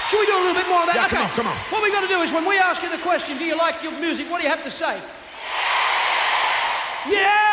Should we do a little bit more of that? Yeah, okay. come on. What we're going to do is when we ask you the question, do you like your music, what do you have to say? Yeah!